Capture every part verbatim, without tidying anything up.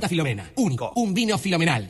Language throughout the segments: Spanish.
Santa Filomena. Único. Un vino filomenal.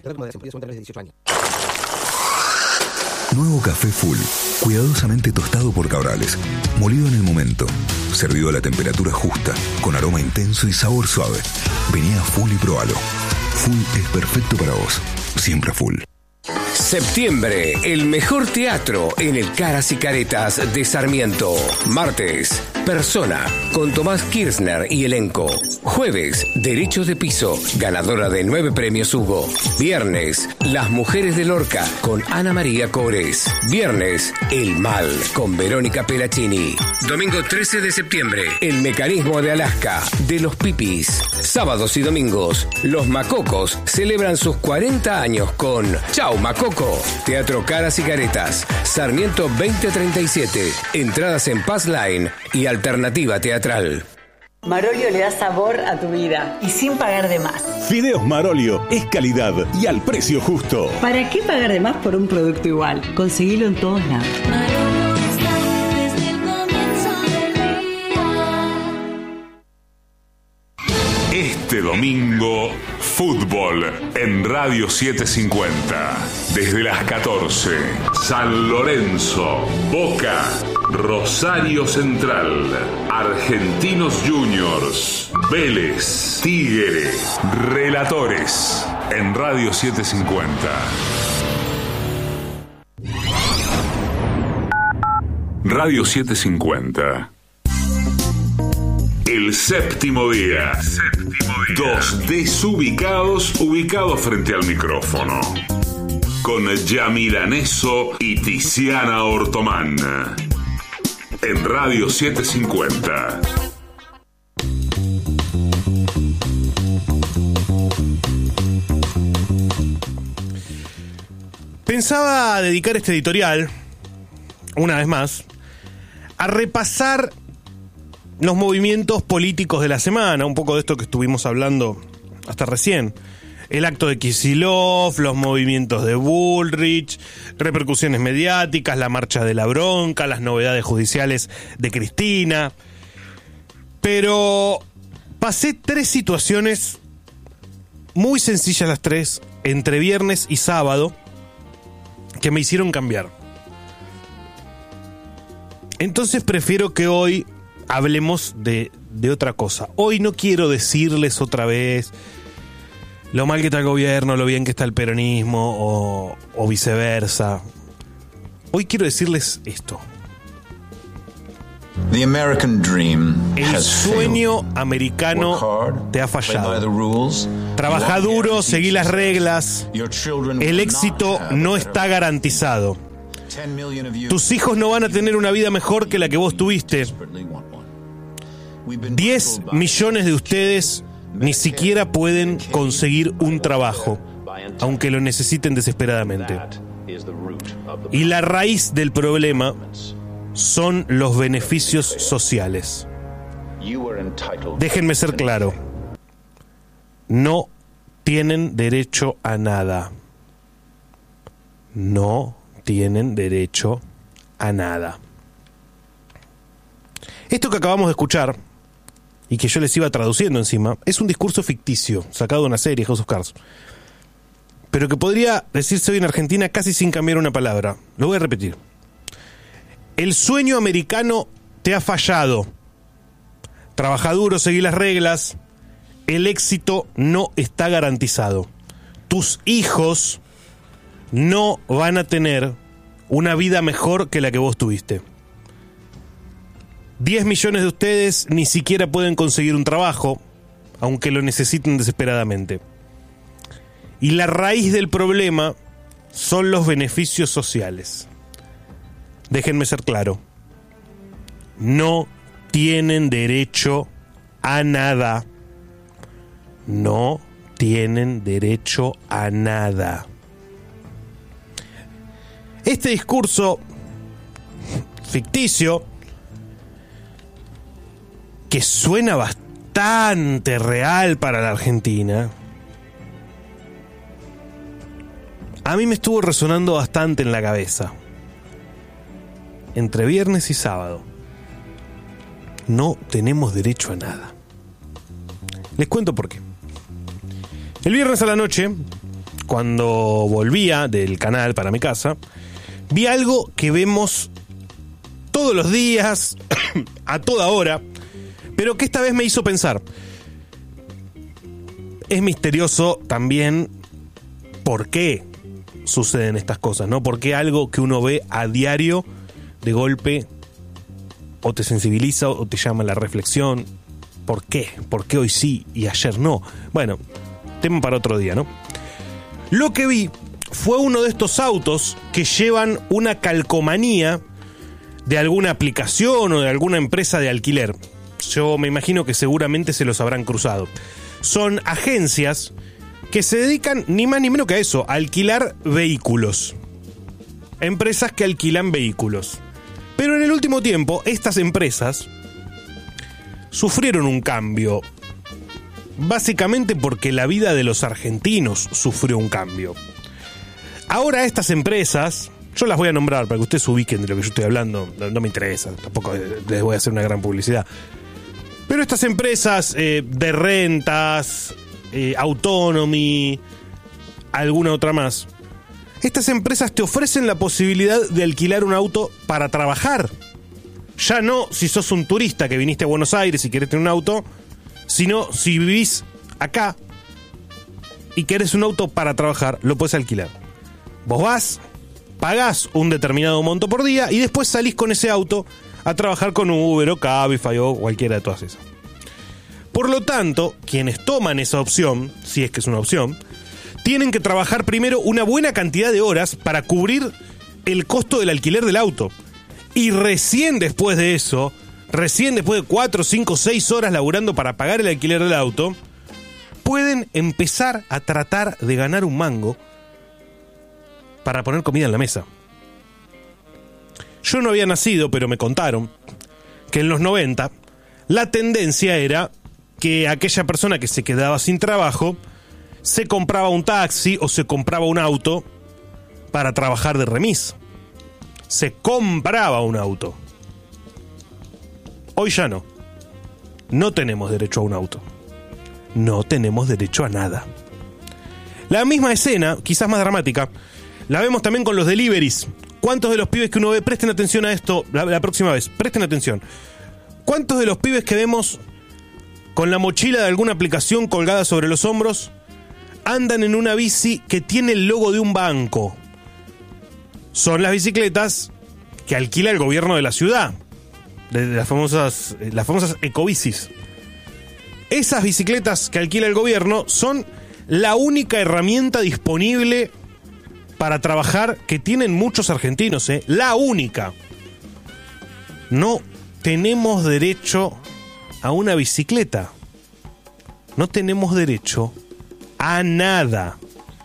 Nuevo café Full, cuidadosamente tostado por Cabrales, molido en el momento, servido a la temperatura justa, con aroma intenso y sabor suave. Vení a Full y probalo. Full es perfecto para vos, siempre Full. Septiembre, el mejor teatro en el Caras y Caretas de Sarmiento. Martes, Persona, con Tomás Kirchner y elenco. Jueves, Derechos de Piso, ganadora de nueve premios Hugo. Viernes, Las Mujeres de Lorca, con Ana María Cores. Viernes, El Mal, con Verónica Pelacini. Domingo trece de septiembre, El Mecanismo de Alaska, de los Pipis. Sábados y domingos, Los Macocos celebran sus cuarenta años con Chau Macoco. Teatro Caras y Caretas, Sarmiento veinte treinta y siete. Entradas en Pass Line y Alternativa Teatral. Marolio le da sabor a tu vida y sin pagar de más. Fideos Marolio es calidad y al precio justo. ¿Para qué pagar de más por un producto igual? Conseguilo en todos lados. Marolio está desde el comienzo del día. Este domingo, fútbol en Radio setecientos cincuenta. Desde las catorce, San Lorenzo, Boca, Rosario Central, Argentinos Juniors, Vélez, Tigre, Relatores en Radio setecientos cincuenta. Radio setecientos cincuenta. El séptimo día. Séptimo día. Dos desubicados ubicados frente al micrófono. Con Yamila Neso y Tiziana Ortomán. En Radio setecientos cincuenta. Pensaba dedicar este editorial, una vez más, a repasar los movimientos políticos de la semana, un poco de esto que estuvimos hablando hasta recién. El acto de Kicillof, los movimientos de Bullrich, repercusiones mediáticas, la marcha de la bronca, las novedades judiciales de Cristina. Pero pasé tres situaciones muy sencillas las tres, entre viernes y sábado, que me hicieron cambiar. Entonces prefiero que hoy hablemos de, de otra cosa. Hoy no quiero decirles otra vez lo mal que está el gobierno, lo bien que está el peronismo o, o viceversa. Hoy quiero decirles esto. The American dream El sueño americano te ha fallado. Trabaja duro, seguí las reglas. El éxito no está garantizado. Tus hijos no van a tener una vida mejor que la que vos tuviste. diez millones de ustedes ni siquiera pueden conseguir un trabajo, aunque lo necesiten desesperadamente. Y la raíz del problema son los beneficios sociales. Déjenme ser claro. No tienen derecho a nada. No tienen derecho a nada. Esto que acabamos de escuchar, y que yo les iba traduciendo encima, es un discurso ficticio, sacado de una serie, House of Cards, pero que podría decirse hoy en Argentina casi sin cambiar una palabra. Lo voy a repetir. El sueño americano te ha fallado. Trabaja duro, seguí las reglas. El éxito no está garantizado. Tus hijos no van a tener una vida mejor que la que vos tuviste. diez millones de ustedes ni siquiera pueden conseguir un trabajo, aunque lo necesiten desesperadamente. Y la raíz del problema son los beneficios sociales. Déjenme ser claro. No tienen derecho a nada. No tienen derecho a nada. Este discurso ficticio, que suena bastante real para la Argentina, a mí me estuvo resonando bastante en la cabeza. Entre viernes y sábado. No tenemos derecho a nada. Les cuento por qué. El viernes a la noche, cuando volvía del canal para mi casa, vi algo que vemos todos los días, a toda hora, pero que esta vez me hizo pensar. Es misterioso también por qué suceden estas cosas, ¿no? Porque algo que uno ve a diario, de golpe, o te sensibiliza o te llama a la reflexión. ¿Por qué? ¿Por qué hoy sí y ayer no? Bueno, tema para otro día, ¿no? Lo que vi fue uno de estos autos que llevan una calcomanía de alguna aplicación o de alguna empresa de alquiler. Yo me imagino que seguramente se los habrán cruzado. Son agencias que se dedican ni más ni menos que a eso, a alquilar vehículos. Empresas que alquilan vehículos. Pero en el último tiempo, estas empresas sufrieron un cambio. Básicamente porque la vida de los argentinos sufrió un cambio. Ahora estas empresas, yo las voy a nombrar para que ustedes se ubiquen de lo que yo estoy hablando, no, no me interesa, tampoco les voy a hacer una gran publicidad. Pero estas empresas eh, de rentas, eh, Autonomy, alguna otra más, estas empresas te ofrecen la posibilidad de alquilar un auto para trabajar. Ya no si sos un turista que viniste a Buenos Aires y querés tener un auto, sino si vivís acá y querés un auto para trabajar, lo podés alquilar. Vos vas, pagás un determinado monto por día y después salís con ese auto a trabajar con Uber o Cabify o cualquiera de todas esas. Por lo tanto, quienes toman esa opción, si es que es una opción, tienen que trabajar primero una buena cantidad de horas para cubrir el costo del alquiler del auto. Y recién después de eso, recién después de cuatro, cinco, seis horas laburando para pagar el alquiler del auto, pueden empezar a tratar de ganar un mango para poner comida en la mesa. Yo no había nacido, pero me contaron que en los noventa la tendencia era que aquella persona que se quedaba sin trabajo se compraba un taxi o se compraba un auto para trabajar de remis. Se compraba un auto. Hoy ya no. No tenemos derecho a un auto. No tenemos derecho a nada. La misma escena, quizás más dramática, la vemos también con los deliveries. ¿Cuántos de los pibes que uno ve, presten atención a esto la, la próxima vez, presten atención. ¿Cuántos de los pibes que vemos con la mochila de alguna aplicación colgada sobre los hombros andan en una bici que tiene el logo de un banco? Son las bicicletas que alquila el gobierno de la ciudad, de las famosas, las famosas ecobicis. Esas bicicletas que alquila el gobierno son la única herramienta disponible para trabajar que tienen muchos argentinos, ¿eh? La única. No tenemos derecho a una bicicleta. No tenemos derecho a nada.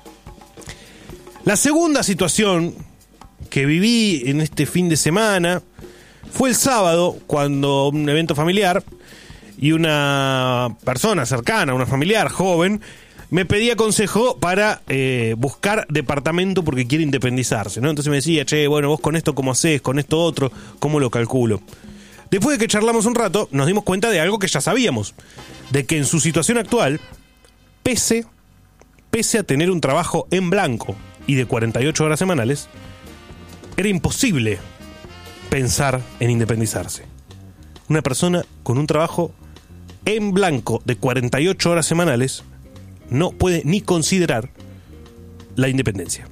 La segunda situación que viví en este fin de semana fue el sábado, cuando un evento familiar y una persona cercana, una familiar joven, me pedía consejo para eh, buscar departamento porque quiere independizarse, ¿no? Entonces me decía, che, bueno, vos con esto cómo hacés, con esto otro, ¿cómo lo calculo? Después de que charlamos un rato, nos dimos cuenta de algo que ya sabíamos, de que en su situación actual, pese, pese a tener un trabajo en blanco y de cuarenta y ocho horas semanales, era imposible pensar en independizarse. Una persona con un trabajo en blanco de cuarenta y ocho horas semanales no puede ni considerar la independencia.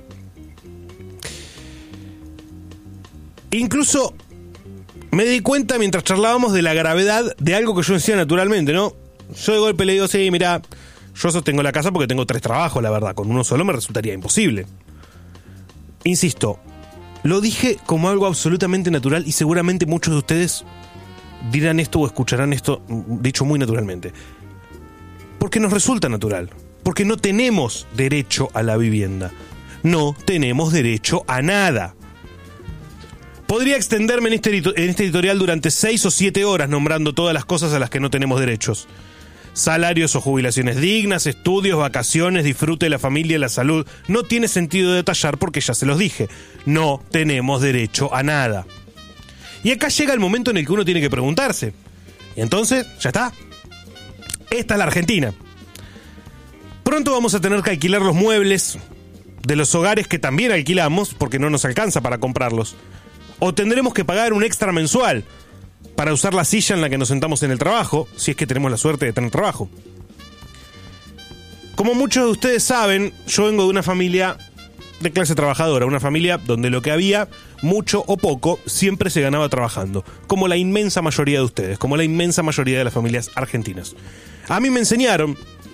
Incluso me di cuenta mientras charlábamos de la gravedad de algo que yo decía naturalmente, ¿no? Yo de golpe le digo, sí, mirá, yo sostengo la casa porque tengo tres trabajos, la verdad. Con uno solo me resultaría imposible. Insisto, lo dije como algo absolutamente natural y seguramente muchos de ustedes dirán esto o escucharán esto dicho muy naturalmente. Porque nos resulta natural. Porque no tenemos derecho a la vivienda. No tenemos derecho a nada. Podría extenderme en este, en este editorial durante seis o siete horas nombrando todas las cosas a las que no tenemos derechos. Salarios o jubilaciones dignas, estudios, vacaciones, disfrute de la familia y la salud. No tiene sentido detallar porque ya se los dije. No tenemos derecho a nada. Y acá llega el momento en el que uno tiene que preguntarse. Y entonces, ya está. Esta es la Argentina. pronto vamos a tener que alquilar los muebles de los hogares que también alquilamos porque no nos alcanza para comprarlos. O tendremos que pagar un extra mensual para usar la silla en la que nos sentamos en el trabajo, si es que tenemos la suerte de tener trabajo. Como muchos de ustedes saben, yo vengo de una familia de clase trabajadora, una familia donde lo que había, mucho o poco, siempre se ganaba trabajando, como la inmensa mayoría de ustedes, como la inmensa mayoría de las familias argentinas. A mí me enseñaron,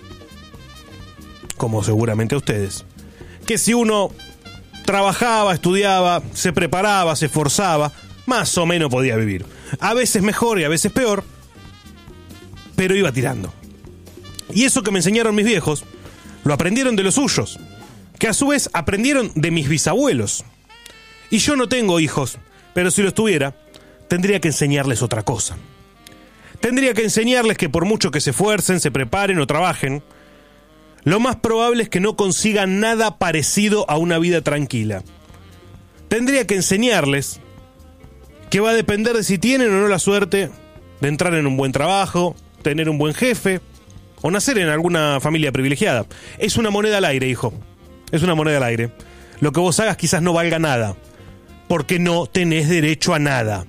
como seguramente a ustedes, que si uno trabajaba, estudiaba, se preparaba, se esforzaba, más o menos podía vivir. A veces mejor y a veces peor, pero iba tirando. Y eso que me enseñaron mis viejos, lo aprendieron de los suyos, que a su vez aprendieron de mis bisabuelos. Y yo no tengo hijos, pero si los tuviera, tendría que enseñarles otra cosa. Tendría que enseñarles que por mucho que se esfuercen, se preparen o trabajen, lo más probable es que no consigan nada parecido a una vida tranquila. Tendría que enseñarles que va a depender de si tienen o no la suerte de entrar en un buen trabajo, tener un buen jefe o nacer en alguna familia privilegiada. Es una moneda al aire, hijo. Es una moneda al aire. Lo que vos hagas quizás no valga nada, porque no tenés derecho a nada.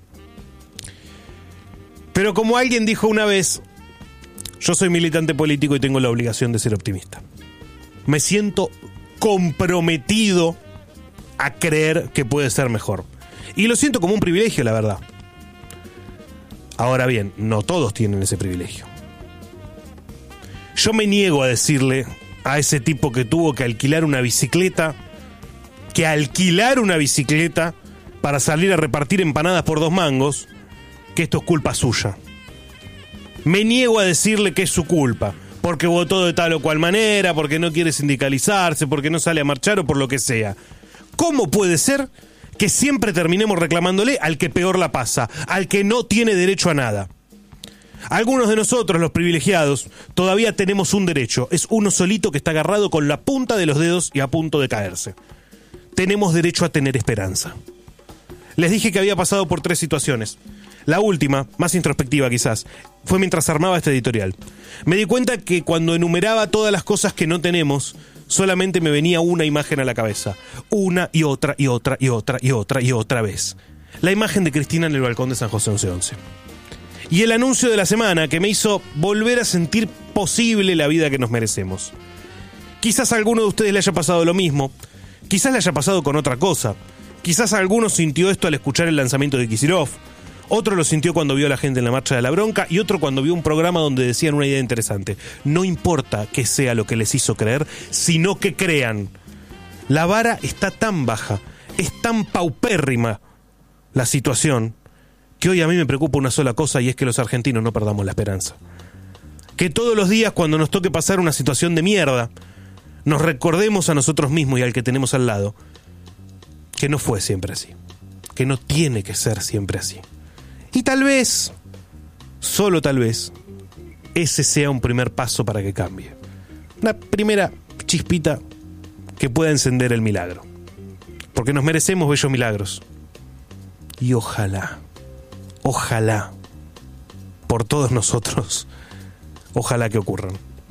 Pero como alguien dijo una vez, yo soy militante político y tengo la obligación de ser optimista. Me siento comprometido a creer que puede ser mejor. Y lo siento como un privilegio, la verdad. Ahora bien, no todos tienen ese privilegio. Yo me niego a decirle a ese tipo que tuvo que alquilar una bicicleta, que alquilar una bicicleta para salir a repartir empanadas por dos mangos, que esto es culpa suya. Me niego a decirle que es su culpa, porque votó de tal o cual manera, porque no quiere sindicalizarse, porque no sale a marchar o por lo que sea. ¿Cómo puede ser que siempre terminemos reclamándole al que peor la pasa, al que no tiene derecho a nada? Algunos de nosotros, los privilegiados, todavía tenemos un derecho. Es uno solito que está agarrado con la punta de los dedos y a punto de caerse. Tenemos derecho a tener esperanza. Les dije que había pasado por tres situaciones. La última, más introspectiva quizás, fue mientras armaba este editorial. Me di cuenta que cuando enumeraba todas las cosas que no tenemos, solamente me venía una imagen a la cabeza. Una y otra y otra y otra y otra y otra vez. La imagen de Cristina en el balcón de San José once once. Y el anuncio de la semana que me hizo volver a sentir posible la vida que nos merecemos. Quizás a alguno de ustedes le haya pasado lo mismo. Quizás le haya pasado con otra cosa. Quizás a alguno sintió esto al escuchar el lanzamiento de Kicillof. Otro lo sintió cuando vio a la gente en la marcha de la bronca. Y otro cuando vio un programa donde decían una idea interesante. No importa que sea lo que les hizo creer, sino que crean. La vara está tan baja, es tan paupérrima la situación, que hoy a mí me preocupa una sola cosa, y es que los argentinos no perdamos la esperanza. Que todos los días, cuando nos toque pasar una situación de mierda, nos recordemos a nosotros mismos y al que tenemos al lado que no fue siempre así, que no tiene que ser siempre así. Y tal vez, solo tal vez, ese sea un primer paso para que cambie. Una primera chispita que pueda encender el milagro. Porque nos merecemos bellos milagros. Y ojalá, ojalá, por todos nosotros, ojalá que ocurran.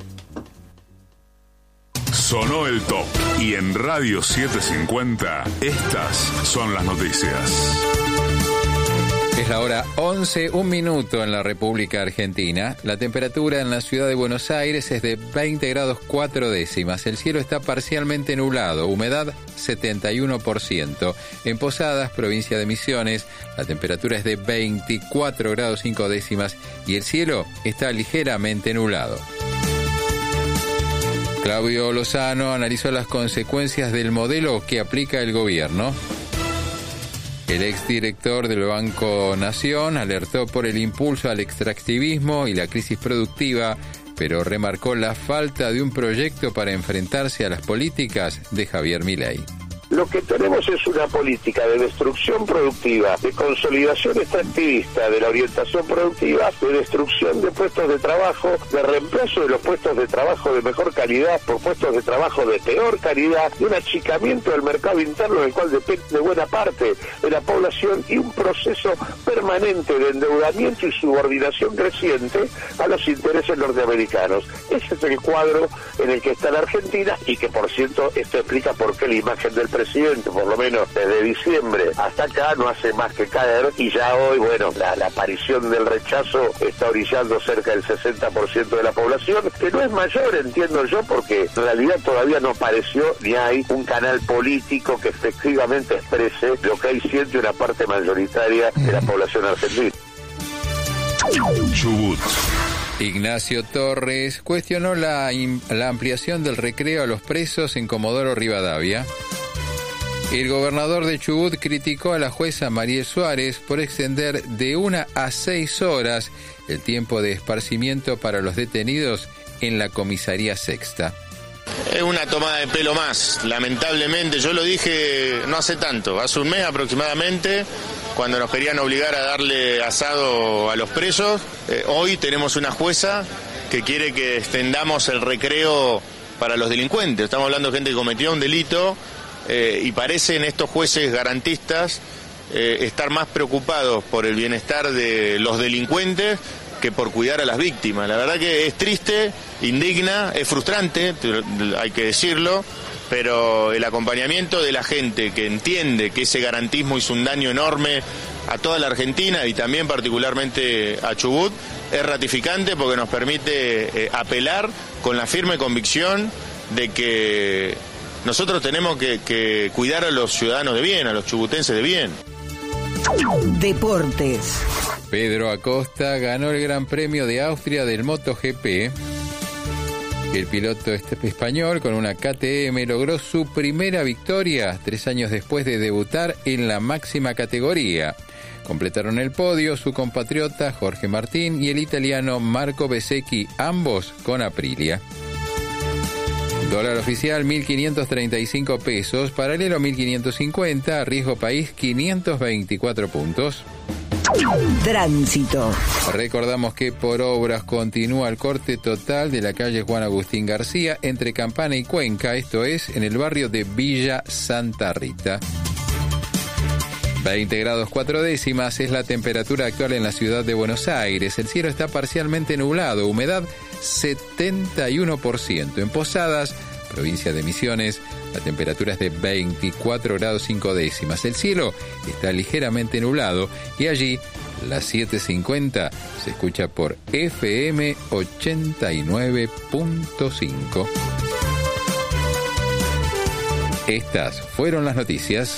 Sonó el top y en Radio setecientos cincuenta estas son las noticias. Es la hora once, un minuto en la República Argentina. La temperatura en la ciudad de Buenos Aires es de veinte grados cuatro décimas. El cielo está parcialmente nublado, humedad setenta y uno por ciento. En Posadas, provincia de Misiones, la temperatura es de veinticuatro grados cinco décimas y el cielo está ligeramente nublado. Claudio Lozano analizó las consecuencias del modelo que aplica el gobierno. El exdirector del Banco Nación alertó por el impulso al extractivismo y la crisis productiva, pero remarcó la falta de un proyecto para enfrentarse a las políticas de Javier Milei. Lo que tenemos es una política de destrucción productiva, de consolidación extractivista de la orientación productiva, de destrucción de puestos de trabajo, de reemplazo de los puestos de trabajo de mejor calidad por puestos de trabajo de peor calidad, de un achicamiento del mercado interno del cual depende buena parte de la población y un proceso permanente de endeudamiento y subordinación creciente a los intereses norteamericanos. Ese es el cuadro en el que está la Argentina y que, por cierto, esto explica por qué la imagen del presidente, por lo menos desde diciembre hasta acá, no hace más que caer y ya hoy, bueno, la, la aparición del rechazo está orillando cerca del sesenta por ciento de la población, que no es mayor, entiendo yo, porque en realidad todavía no apareció ni hay un canal político que efectivamente exprese lo que ahí siente una parte mayoritaria de la población argentina. Chubut. Ignacio Torres cuestionó la, la ampliación del recreo a los presos en Comodoro Rivadavia. El gobernador de Chubut criticó a la jueza Mariel Suárez por extender de una a seis horas el tiempo de esparcimiento para los detenidos en la comisaría sexta. Es una tomada de pelo más, lamentablemente. Yo lo dije no hace tanto, hace un mes aproximadamente, cuando nos querían obligar a darle asado a los presos. Eh, hoy tenemos una jueza que quiere que extendamos el recreo para los delincuentes. Estamos hablando de gente que cometió un delito eh, y parecen estos jueces garantistas eh, estar más preocupados por el bienestar de los delincuentes que por cuidar a las víctimas. La verdad que es triste, indigna, es frustrante, hay que decirlo, pero el acompañamiento de la gente que entiende que ese garantismo hizo un daño enorme a toda la Argentina y también particularmente a Chubut es ratificante porque nos permite eh, apelar con la firme convicción de que nosotros tenemos que, que cuidar a los ciudadanos de bien, a los chubutenses de bien. Deportes. Pedro Acosta ganó el Gran Premio de Austria del MotoGP. El piloto español con una K T M logró su primera victoria tres años después de debutar en la máxima categoría. Completaron el podio su compatriota Jorge Martín y el italiano Marco Bezzecchi, ambos con Aprilia. Dólar oficial mil quinientos treinta y cinco pesos, paralelo mil quinientos cincuenta, riesgo país quinientos veinticuatro puntos. Tránsito. Recordamos que por obras continúa el corte total de la calle Juan Agustín García entre Campana y Cuenca, esto es en el barrio de Villa Santa Rita. veinte grados cuatro décimas es la temperatura actual en la ciudad de Buenos Aires. El cielo está parcialmente nublado, humedad setenta y uno por ciento. En Posadas, provincia de Misiones, la temperatura es de veinticuatro grados cinco décimas. El cielo está ligeramente nublado y allí las siete cincuenta se escucha por F M ochenta y nueve punto cinco. Estas fueron las noticias.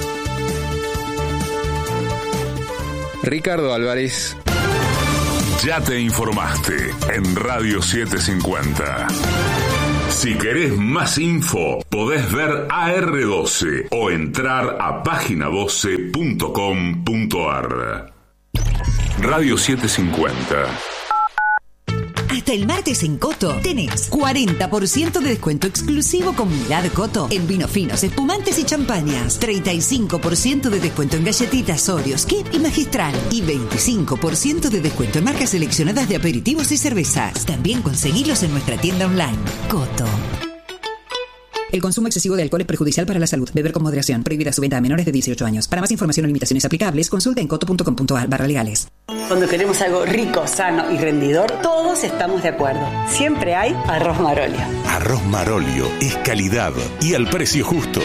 Ricardo Álvarez. Ya te informaste en Radio setecientos cincuenta. Si querés más info, podés ver A R doce o entrar a página doce punto com punto a r. Radio setecientos cincuenta. Hasta el martes en Coto tenés cuarenta por ciento de descuento exclusivo con Mirad Coto en vinos finos, espumantes y champañas, treinta y cinco por ciento de descuento en galletitas Oreos, Kip y Magistral y veinticinco por ciento de descuento en marcas seleccionadas de aperitivos y cervezas. También conseguilos en nuestra tienda online. Coto. El consumo excesivo de alcohol es perjudicial para la salud. Beber con moderación. Prohibida su venta a menores de dieciocho años. Para más información o limitaciones aplicables, consulta en coto punto com punto a r barra legales. Cuando queremos algo rico, sano y rendidor, todos estamos de acuerdo. Siempre hay arroz Marolio. Arroz Marolio es calidad y al precio justo.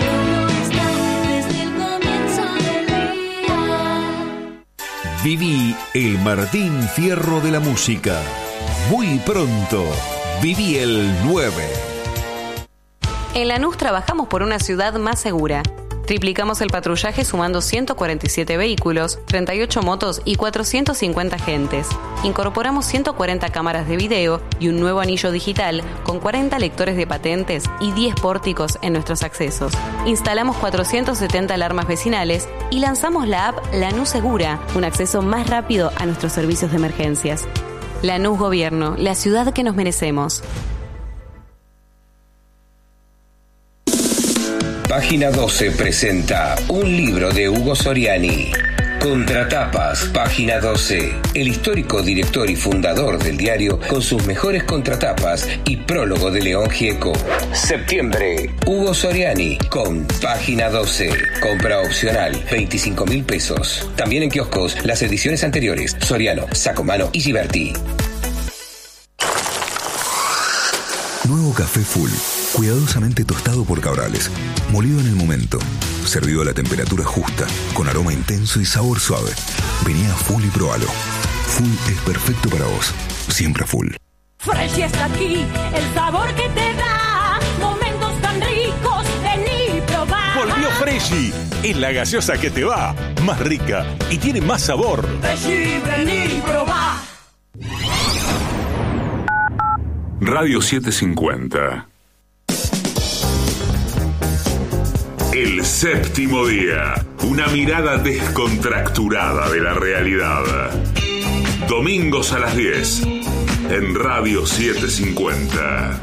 Viví el Martín Fierro de la música. Muy pronto, viví el nueve. En Lanús trabajamos por una ciudad más segura. Triplicamos el patrullaje sumando ciento cuarenta y siete vehículos, treinta y ocho motos y cuatrocientos cincuenta agentes. Incorporamos ciento cuarenta cámaras de video y un nuevo anillo digital con cuarenta lectores de patentes y diez pórticos en nuestros accesos. Instalamos cuatrocientas setenta alarmas vecinales y lanzamos la app Lanús Segura, un acceso más rápido a nuestros servicios de emergencias. Lanús Gobierno, la ciudad que nos merecemos. Página doce presenta un libro de Hugo Soriani. Contratapas, Página doce. El histórico director y fundador del diario con sus mejores contratapas y prólogo de León Gieco. Septiembre, Hugo Soriani con Página doce. Compra opcional, veinticinco mil pesos. También en kioscos las ediciones anteriores. Soriano, Sacomano y Giberti. Nuevo café Full, cuidadosamente tostado por Cabrales, molido en el momento, servido a la temperatura justa, con aroma intenso y sabor suave. Vení a Full y probalo. Full es perfecto para vos, siempre Full. Fresh está aquí, el sabor que te da momentos tan ricos, vení y probá. Volvió Freshy, es la gaseosa que te va, más rica y tiene más sabor. Freshy, vení y probá. Radio setecientos cincuenta. El séptimo día. Una mirada descontracturada de la realidad. Domingos a las diez. En Radio setecientos cincuenta.